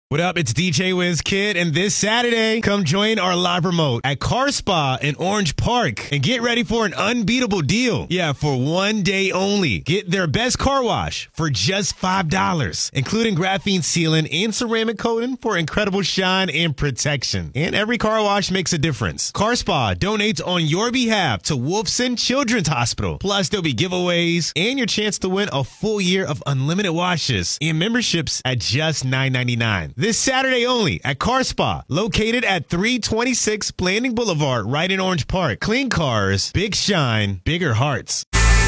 What up? It's DJ Wiz Kid, and this Saturday, come join our live remote at Car Spa in Orange Park and get ready for an unbeatable deal. Yeah, for one day only. Get their best car wash for just $5, including graphene sealing and ceramic coating for incredible shine and protection. And every car wash makes a difference. Car Spa donates on your behalf to Wolfson Children's Hospital. Plus, there'll be giveaways and your chance to win a full year of unlimited washes and memberships at just $9.99. This Saturday only at Car Spa, located at 326 Blanding Boulevard, right in Orange Park. Clean cars, big shine, bigger hearts.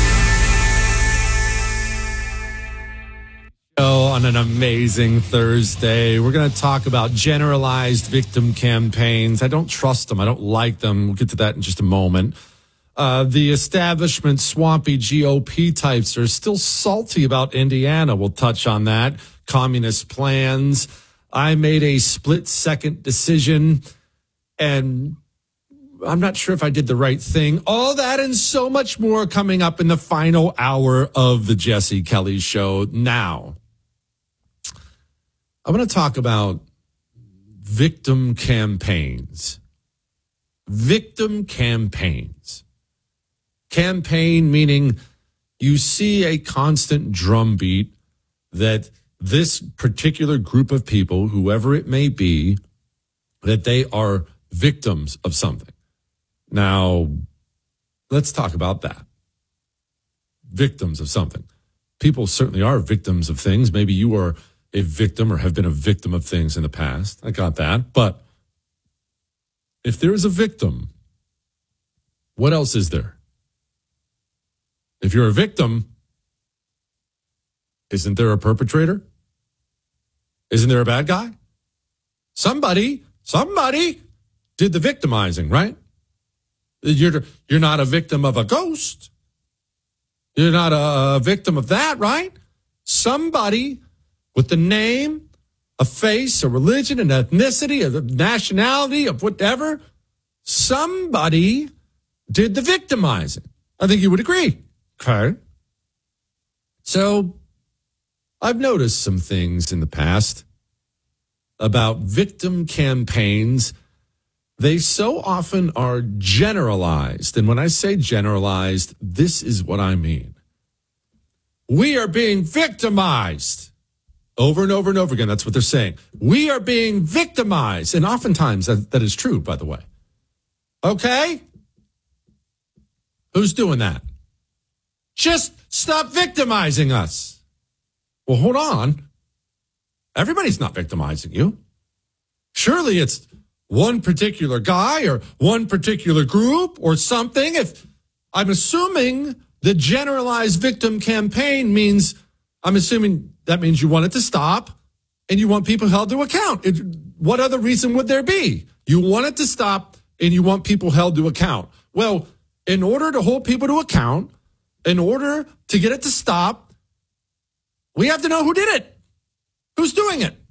On an amazing Thursday, we're going to talk about generalized victim campaigns. I don't trust them. I don't like them. We'll get to that in just a moment. The establishment swampy GOP types are still salty about Indiana. We'll touch on that. Communist plans. I made a split-second decision, and I'm not sure if I did the right thing. All that and so much more coming up in the final hour of the Jesse Kelly Show. Now, I'm going to talk about victim campaigns. Victim campaigns. Campaign meaning you see a constant drumbeat that this particular group of people, whoever it may be, that they are victims of something. Now, let's talk about that. Victims of something. People certainly are victims of things. Maybe you are a victim or have been a victim of things in the past. I got that. But if there is a victim, what else is there? If you're a victim, isn't there a perpetrator? Isn't there a bad guy? Somebody did the victimizing, right? You're not a victim of a ghost. You're not a victim of that, right? Somebody with the name, a face, a religion, an ethnicity, a nationality, of whatever, somebody did the victimizing. I think you would agree. Okay. So I've noticed some things in the past about victim campaigns. They so often are generalized. And when I say generalized, this is what I mean. We are being victimized. Over and over and over again, that's what they're saying. We are being victimized. And oftentimes that is true, by the way. Okay? Who's doing that? Just stop victimizing us. Well, hold on. Everybody's not victimizing you. Surely it's one particular guy or one particular group or something. If I'm assuming the generalized victim campaign means, I'm assuming that means you want it to stop and you want people held to account. What other reason would there be? You want it to stop and you want people held to account. Well, in order to hold people to account, in order to get it to stop, we have to know who did it. Who's doing it?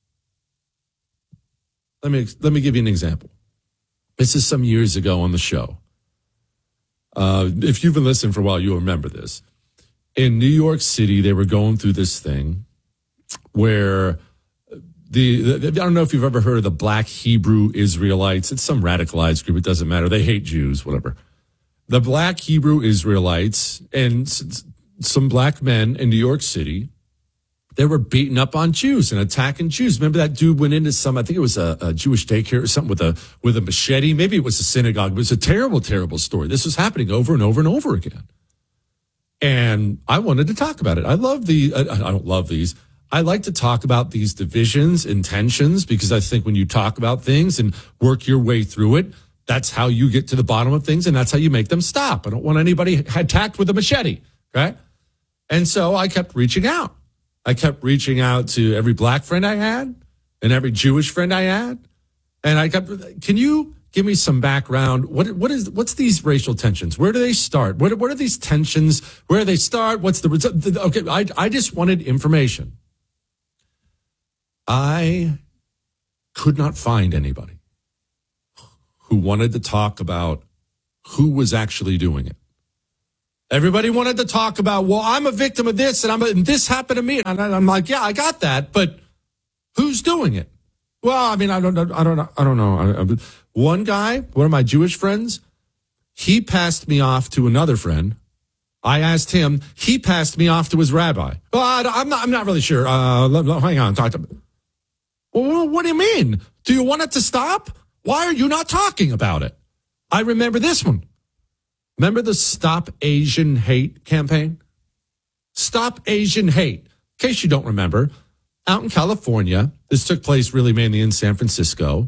Let me give you an example. This is some years ago on the show. If you've been listening for a while, you'll remember this. In New York City, they were going through this thing where I don't know if you've ever heard of the Black Hebrew Israelites. It's some radicalized group. It doesn't matter. They hate Jews, whatever. The Black Hebrew Israelites and some black men in New York City, they were beating up on Jews and attacking Jews. Remember that dude went into I think it was a Jewish daycare or something with a machete. Maybe it was a synagogue. But it was a terrible, terrible story. This was happening over and over and over again. And I wanted to talk about it. I don't love these. I like to talk about these divisions and tensions because I think when you talk about things and work your way through it, that's how you get to the bottom of things and that's how you make them stop. I don't want anybody attacked with a machete, right? And so I kept reaching out. I kept reaching out to every black friend I had and every Jewish friend I had. And can you give me some background? What's these racial tensions? Where do they start? What are these tensions? Where do they start? What's the result? Okay, I just wanted information. I could not find anybody who wanted to talk about who was actually doing it. Everybody wanted to talk about, well, I'm a victim of this and this happened to me. And I'm like, yeah, I got that. But Who's doing it? Well, I mean, I don't know. One guy, one of my Jewish friends, he passed me off to another friend. I asked him. He passed me off to his rabbi. Well, I'm not really sure. Hang on. Talk to me. Well, what do you mean? Do you want it to stop? Why are you not talking about it? I remember this one. Remember the Stop Asian Hate campaign? Stop Asian Hate. In case you don't remember, out in California, this took place really mainly in San Francisco.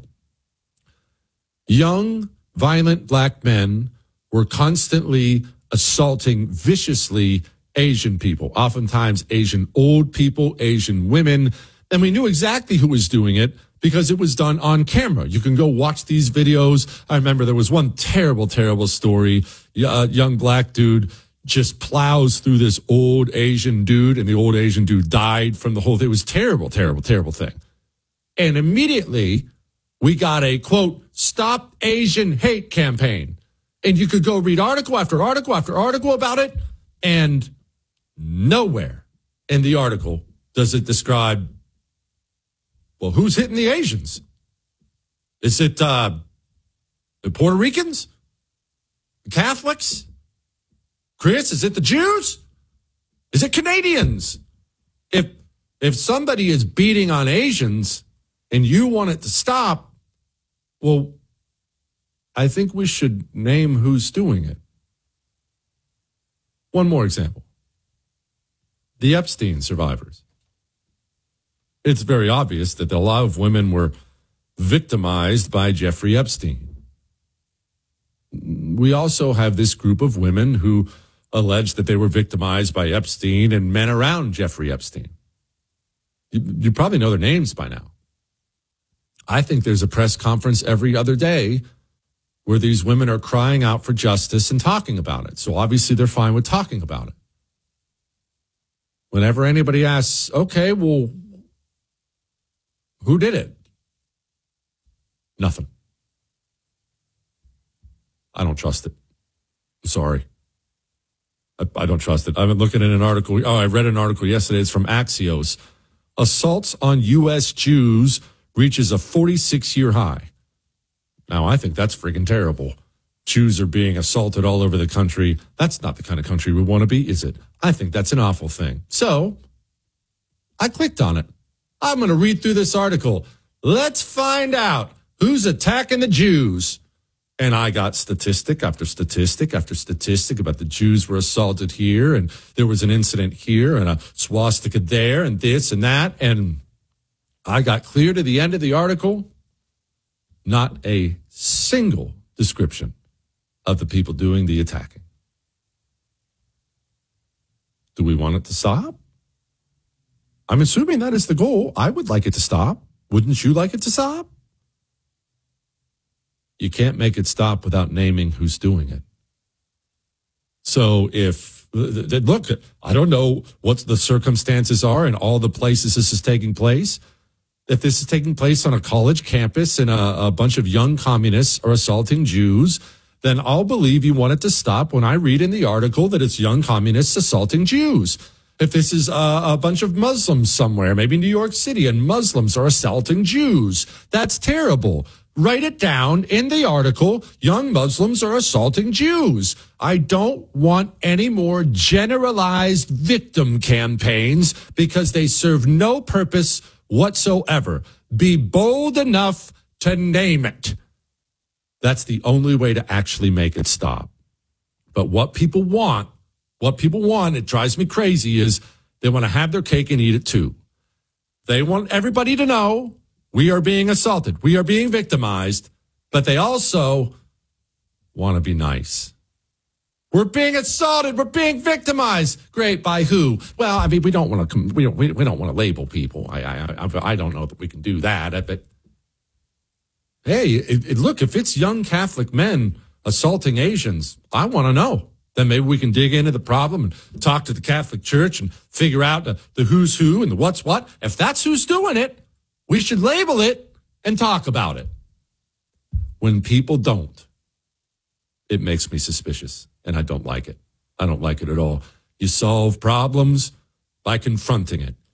Young, violent black men were constantly assaulting viciously Asian people, oftentimes Asian old people, Asian women. And we knew exactly who was doing it because it was done on camera. You can go watch these videos. I remember there was one terrible, terrible story. A young black dude just plows through this old Asian dude, and the old Asian dude died from the whole thing. It was terrible, terrible, terrible thing. And immediately we got a, quote, Stop Asian Hate campaign. And you could go read article after article after article about it, and nowhere in the article does it describe, well, who's hitting the Asians? Is it the Puerto Ricans? The Catholics? Chris, is it the Jews? Is it Canadians? If somebody is beating on Asians and you want it to stop, well, I think we should name who's doing it. One more example. The Epstein survivors. It's very obvious that a lot of women were victimized by Jeffrey Epstein. We also have this group of women who allege that they were victimized by Epstein and men around Jeffrey Epstein. You probably know their names by now. I think there's a press conference every other day where these women are crying out for justice and talking about it. So obviously they're fine with talking about it. Whenever anybody asks, okay, well, who did it? Nothing. I don't trust it. Sorry. I don't trust it. I've been looking at an article. Oh, I read an article yesterday. It's from Axios. Assaults on U.S. Jews reaches a 46-year high. Now, I think that's freaking terrible. Jews are being assaulted all over the country. That's not the kind of country we want to be, is it? I think that's an awful thing. So I clicked on it. I'm going to read through this article. Let's find out who's attacking the Jews. And I got statistic after statistic after statistic about the Jews were assaulted here, and there was an incident here, and a swastika there, and this and that. And I got clear to the end of the article. Not a single description of the people doing the attacking. Do we want it to stop? I'm assuming that is the goal. I would like it to stop. Wouldn't you like it to stop? You can't make it stop without naming who's doing it. So look, I don't know what the circumstances are in all the places this is taking place. If this is taking place on a college campus and a bunch of young communists are assaulting Jews, then I'll believe you want it to stop when I read in the article that it's young communists assaulting Jews. If this is a bunch of Muslims somewhere, maybe New York City, and Muslims are assaulting Jews, that's terrible. Write it down in the article, young Muslims are assaulting Jews. I don't want any more generalized victim campaigns because they serve no purpose whatsoever. Be bold enough to name it. That's the only way to actually make it stop. But what people want, it drives me crazy, is they want to have their cake and eat it too. They want everybody to know we are being assaulted, we are being victimized, but they also want to be nice. We're being assaulted, we're being victimized. Great, by who? Well, I mean, we don't want to label people. I don't know that we can do that. But hey, look, if it's young Catholic men assaulting Asians, I want to know. Then maybe we can dig into the problem and talk to the Catholic Church and figure out the who's who and the what's what. If that's who's doing it, we should label it and talk about it. When people don't, it makes me suspicious, and I don't like it. I don't like it at all. You solve problems by confronting it.